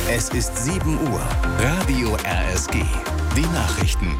Es ist 7 Uhr. Radio RSG. Die Nachrichten.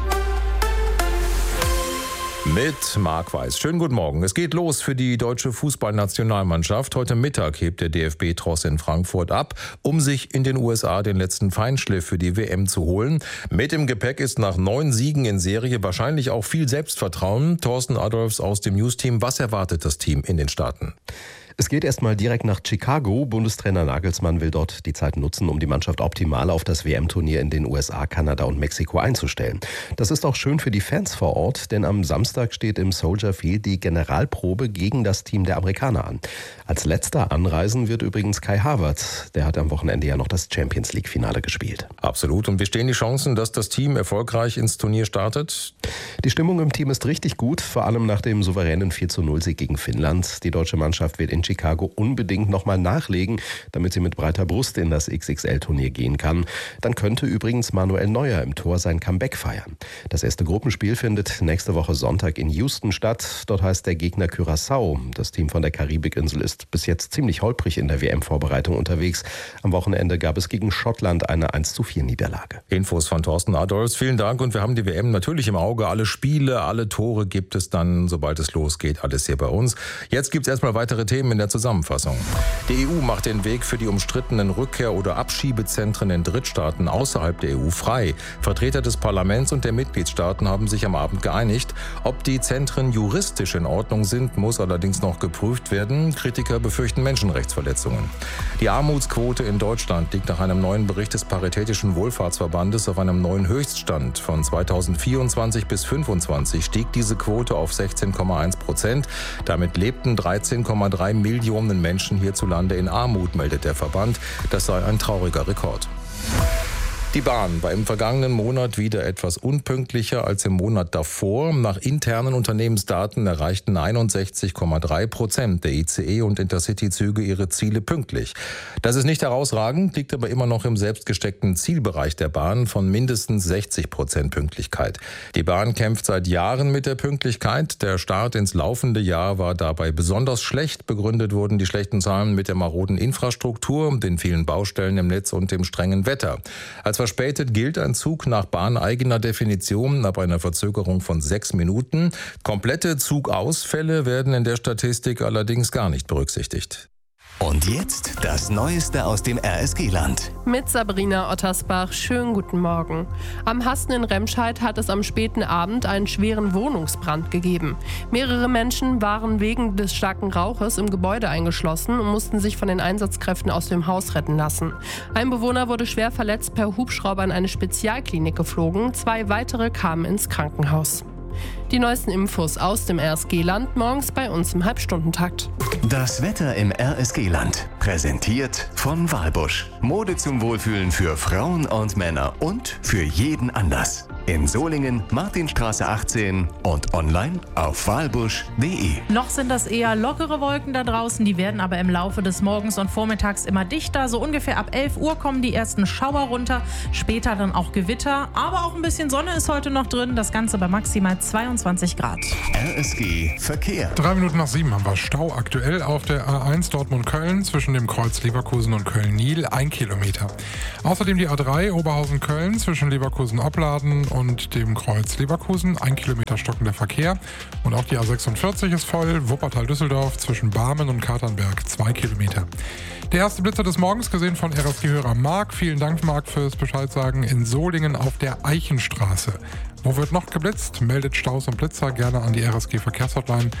Mit Marc Weiß. Schönen guten Morgen. Es geht los für die deutsche Fußballnationalmannschaft. Heute Mittag hebt der DFB-Tross in Frankfurt ab, um sich in den USA den letzten Feinschliff für die WM zu holen. Mit im Gepäck ist nach 9 Siegen in Serie wahrscheinlich auch viel Selbstvertrauen. Thorsten Adolphs aus dem News-Team. Was erwartet das Team in den Staaten? Es geht erstmal direkt nach Chicago. Bundestrainer Nagelsmann will dort die Zeit nutzen, um die Mannschaft optimal auf das WM-Turnier in den USA, Kanada und Mexiko einzustellen. Das ist auch schön für die Fans vor Ort, denn am Samstag steht im Soldier Field die Generalprobe gegen das Team der Amerikaner an. Als letzter anreisen wird übrigens Kai Havertz. Der hat am Wochenende ja noch das Champions-League-Finale gespielt. Absolut. Und wie stehen die Chancen, dass das Team erfolgreich ins Turnier startet? Die Stimmung im Team ist richtig gut, vor allem nach dem souveränen 4:0-Sieg gegen Finnland. Die deutsche Mannschaft wird in Chicago unbedingt nochmal nachlegen, damit sie mit breiter Brust in das XXL-Turnier gehen kann. Dann könnte übrigens Manuel Neuer im Tor sein Comeback feiern. Das erste Gruppenspiel findet nächste Woche Sonntag in Houston statt. Dort heißt der Gegner Curaçao. Das Team von der Karibikinsel ist bis jetzt ziemlich holprig in der WM-Vorbereitung unterwegs. Am Wochenende gab es gegen Schottland eine 1:4-Niederlage. Infos von Thorsten Adolphs. Vielen Dank und wir haben die WM natürlich im Auge. Alle Spiele, alle Tore gibt es dann, sobald es losgeht, alles hier bei uns. Jetzt gibt es erstmal weitere Themen in der Zusammenfassung. Die EU macht den Weg für die umstrittenen Rückkehr- oder Abschiebezentren in Drittstaaten außerhalb der EU frei. Vertreter des Parlaments und der Mitgliedstaaten haben sich am Abend geeinigt. Ob die Zentren juristisch in Ordnung sind, muss allerdings noch geprüft werden. Kritiker befürchten Menschenrechtsverletzungen. Die Armutsquote in Deutschland liegt nach einem neuen Bericht des Paritätischen Wohlfahrtsverbandes auf einem neuen Höchststand. Von 2024 bis 2025 stieg diese Quote auf 16,1%. Damit lebten 13,3 Millionen Menschen hierzulande in Armut, meldet der Verband. Das sei ein trauriger Rekord. Die Bahn war im vergangenen Monat wieder etwas unpünktlicher als im Monat davor. Nach internen Unternehmensdaten erreichten 61,3% der ICE- und Intercity-Züge ihre Ziele pünktlich. Das ist nicht herausragend, liegt aber immer noch im selbstgesteckten Zielbereich der Bahn von mindestens 60% Pünktlichkeit. Die Bahn kämpft seit Jahren mit der Pünktlichkeit. Der Start ins laufende Jahr war dabei besonders schlecht. Begründet wurden die schlechten Zahlen mit der maroden Infrastruktur, den vielen Baustellen im Netz und dem strengen Wetter. Als verspätet gilt ein Zug nach bahneigener Definition ab einer Verzögerung von 6 Minuten. Komplette Zugausfälle werden in der Statistik allerdings gar nicht berücksichtigt. Und jetzt das Neueste aus dem RSG-Land. Mit Sabrina Ottersbach, schönen guten Morgen. Am Hasten in Remscheid hat es am späten Abend einen schweren Wohnungsbrand gegeben. Mehrere Menschen waren wegen des starken Rauches im Gebäude eingeschlossen und mussten sich von den Einsatzkräften aus dem Haus retten lassen. Ein Bewohner wurde schwer verletzt per Hubschrauber in eine Spezialklinik geflogen. 2 weitere kamen ins Krankenhaus. Die neuesten Infos aus dem RSG-Land morgens bei uns im Halbstundentakt. Das Wetter im RSG-Land. Präsentiert von Walbusch. Mode zum Wohlfühlen für Frauen und Männer und für jeden Anlass. In Solingen, Martinstraße 18 und online auf walbusch.de. Noch sind das eher lockere Wolken da draußen, die werden aber im Laufe des Morgens und Vormittags immer dichter. So ungefähr ab 11 Uhr kommen die ersten Schauer runter, später dann auch Gewitter. Aber auch ein bisschen Sonne ist heute noch drin, das Ganze bei maximal 22 Grad. RSG Verkehr. 3 Minuten nach 7 haben wir Stau aktuell auf der A1 Dortmund-Köln zwischen dem Kreuz Leverkusen und Köln-Niel, 1 Kilometer. Außerdem die A3 Oberhausen-Köln zwischen Leverkusen-Opladen und dem Kreuz Leverkusen, 1 Kilometer stockender Verkehr. Und auch die A46 ist voll, Wuppertal-Düsseldorf zwischen Barmen und Katernberg, 2 Kilometer. Der erste Blitzer des Morgens gesehen von RSG-Hörer Marc. Vielen Dank, Marc, fürs Bescheidsagen. In Solingen auf der Eichenstraße. Wo wird noch geblitzt? Meldet Staus und Blitzer gerne an die RSG-Verkehrshotline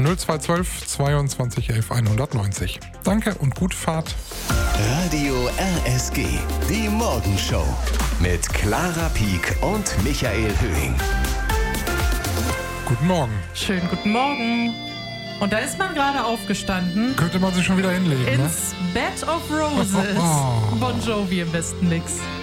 0212 22 11 190. Danke und gute Fahrt. Radio RSG, die Morgenshow mit Clara Pieck und Michael Höhing. Guten Morgen. Schönen guten Morgen. Und da ist man gerade aufgestanden. Könnte man sich schon wieder hinlegen, ins Bed of Roses. Bon Jovi im besten Mix.